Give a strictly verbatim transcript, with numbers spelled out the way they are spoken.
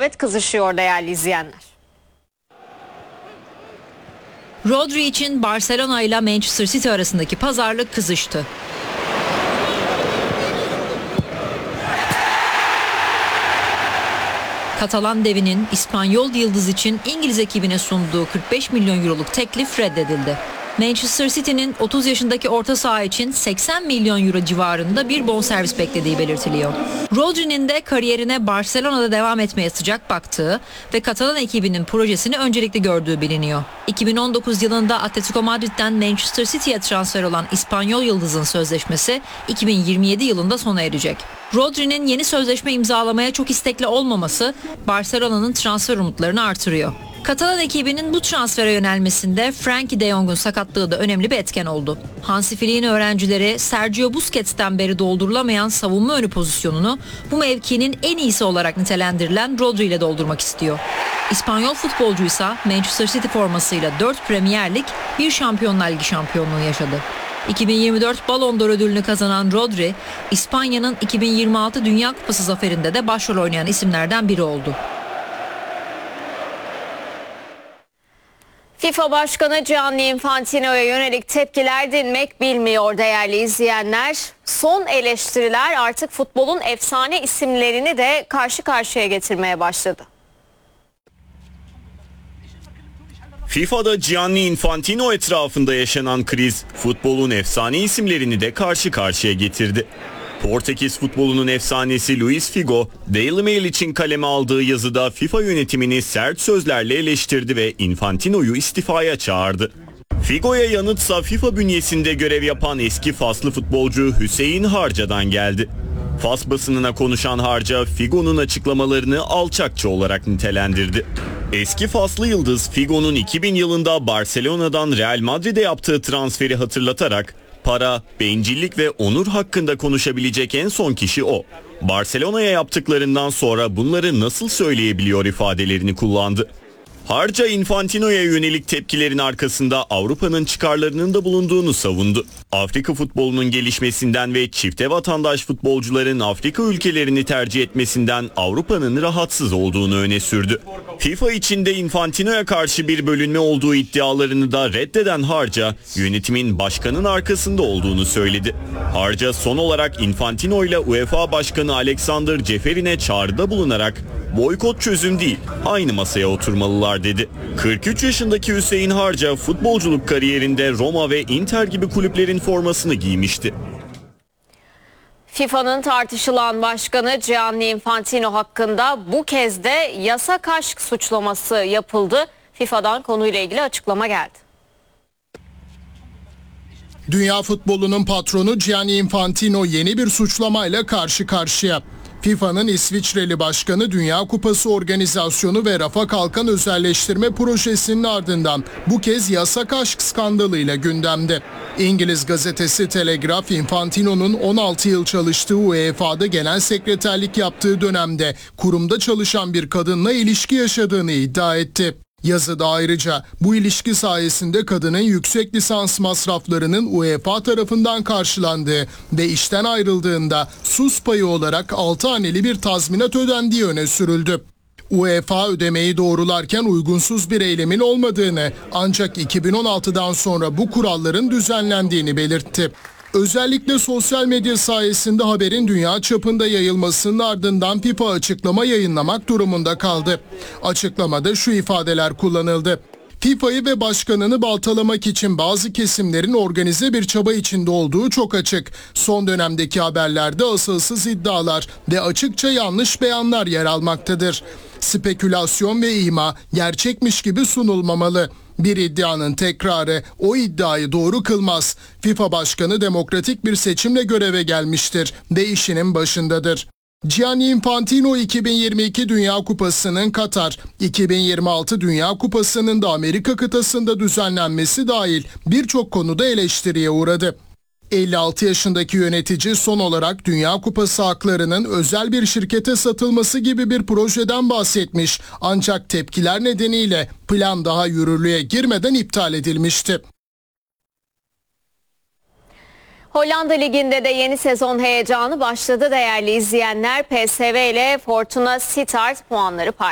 rekabet kızışıyor değerli izleyenler. Rodri için Barcelona ile Manchester City arasındaki pazarlık kızıştı. Katalan devinin İspanyol yıldız için İngiliz ekibine sunduğu kırk beş milyon euroluk teklif reddedildi. Manchester City'nin otuz yaşındaki orta saha için seksen milyon euro civarında bir bonservis beklediği belirtiliyor. Rodri'nin de kariyerine Barcelona'da devam etmeye sıcak baktığı ve Katalan ekibinin projesini öncelikli gördüğü biliniyor. iki bin on dokuz yılında Atletico Madrid'den Manchester City'ye transfer olan İspanyol yıldızın sözleşmesi iki bin yirmi yedi yılında sona erecek. Rodri'nin yeni sözleşme imzalamaya çok istekli olmaması Barcelona'nın transfer umutlarını artırıyor. Katalan ekibinin bu transfere yönelmesinde Frenkie de Jong'un sakatlığı da önemli bir etken oldu. Hansi Flick'in öğrencileri Sergio Busquets'ten beri doldurulamayan savunma önü pozisyonunu bu mevkinin en iyisi olarak nitelendirilen Rodri ile doldurmak istiyor. İspanyol futbolcuysa Manchester City formasıyla dört Premier Lig, bir Şampiyonlar Ligi şampiyonluğu yaşadı. iki bin yirmi dört Ballon d'Or ödülünü kazanan Rodri, İspanya'nın iki bin yirmi altı Dünya Kupası zaferinde de başrol oynayan isimlerden biri oldu. FIFA Başkanı Gianni Infantino'ya yönelik tepkiler dinmek bilmiyor değerli izleyenler. Son eleştiriler artık futbolun efsane isimlerini de karşı karşıya getirmeye başladı. FIFA'da Gianni Infantino etrafında yaşanan kriz futbolun efsane isimlerini de karşı karşıya getirdi. Portekiz futbolunun efsanesi Luis Figo, Daily Mail için kaleme aldığı yazıda FIFA yönetimini sert sözlerle eleştirdi ve Infantino'yu istifaya çağırdı. Figo'ya yanıtsa FIFA bünyesinde görev yapan eski Faslı futbolcu Hüseyin Harca'dan geldi. Fas basınına konuşan Harca, Figo'nun açıklamalarını alçakça olarak nitelendirdi. Eski Faslı yıldız Figo'nun iki bin yılında Barcelona'dan Real Madrid'e yaptığı transferi hatırlatarak para, bencillik ve onur hakkında konuşabilecek en son kişi o. Barcelona'ya yaptıklarından sonra bunları nasıl söyleyebiliyor ifadelerini kullandı. Harca Infantino'ya yönelik tepkilerin arkasında Avrupa'nın çıkarlarının da bulunduğunu savundu. Afrika futbolunun gelişmesinden ve çifte vatandaş futbolcuların Afrika ülkelerini tercih etmesinden Avrupa'nın rahatsız olduğunu öne sürdü. FIFA içinde Infantino'ya karşı bir bölünme olduğu iddialarını da reddeden Harca, yönetimin başkanın arkasında olduğunu söyledi. Harca son olarak Infantino ile UEFA Başkanı Alexander Ceferin'e çağrıda bulunarak boykot çözüm değil, aynı masaya oturmalılar dedi. kırk üç yaşındaki Hüseyin Harca futbolculuk kariyerinde Roma ve Inter gibi kulüplerin formasını giymişti. FIFA'nın tartışılan başkanı Gianni Infantino hakkında bu kez de yasak aşk suçlaması yapıldı. FIFA'dan konuyla ilgili açıklama geldi. Dünya futbolunun patronu Gianni Infantino yeni bir suçlamayla karşı karşıya. FIFA'nın İsviçreli başkanı Dünya Kupası organizasyonu ve rafa kalkan özelleştirme projesinin ardından bu kez yasak aşk skandalıyla gündemde. İngiliz gazetesi Telegraph, Infantino'nun on altı yıl çalıştığı U E F A'da genel sekreterlik yaptığı dönemde kurumda çalışan bir kadınla ilişki yaşadığını iddia etti. Yazıda ayrıca bu ilişki sayesinde kadının yüksek lisans masraflarının U E F A tarafından karşılandığı ve işten ayrıldığında sus payı olarak altı haneli bir tazminat ödendiği öne sürüldü. U E F A ödemeyi doğrularken uygunsuz bir eylemin olmadığını, ancak iki bin on altıdan sonra bu kuralların düzenlendiğini belirtti. Özellikle sosyal medya sayesinde haberin dünya çapında yayılmasının ardından FIFA açıklama yayınlamak durumunda kaldı. Açıklamada şu ifadeler kullanıldı. FIFA'yı ve başkanını baltalamak için bazı kesimlerin organize bir çaba içinde olduğu çok açık. Son dönemdeki haberlerde asılsız iddialar ve açıkça yanlış beyanlar yer almaktadır. Spekülasyon ve ima gerçekmiş gibi sunulmamalı. Bir iddianın tekrarı o iddiayı doğru kılmaz. FIFA Başkanı demokratik bir seçimle göreve gelmiştir ve işinin başındadır. Gianni Infantino iki bin yirmi iki Dünya Kupası'nın Katar, iki bin yirmi altı Dünya Kupası'nın da Amerika kıtasında düzenlenmesi dahil birçok konuda eleştiriye uğradı. elli altı yaşındaki yönetici son olarak Dünya Kupası haklarının özel bir şirkete satılması gibi bir projeden bahsetmiş. Ancak tepkiler nedeniyle plan daha yürürlüğe girmeden iptal edilmişti. Hollanda Ligi'nde de yeni sezon heyecanı başladı değerli izleyenler. P S V ile Fortuna Sittard puanları paylaştı.